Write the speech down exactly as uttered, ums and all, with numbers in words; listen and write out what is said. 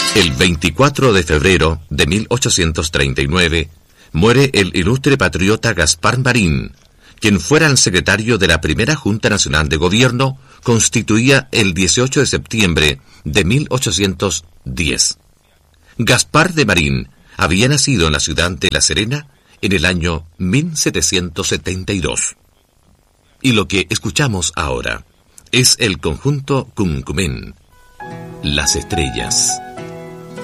El veinticuatro de febrero de mil ochocientos treinta y nueve muere el ilustre patriota Gaspar Marín, quien fuera el secretario de la primera Junta Nacional de Gobierno, constituida el dieciocho de septiembre de mil ochocientos diez. Gaspar de Marín había nacido en la ciudad de La Serena en el año mil setecientos setenta y dos. Y lo que escuchamos ahora es el conjunto Cumcumén, Las Estrellas.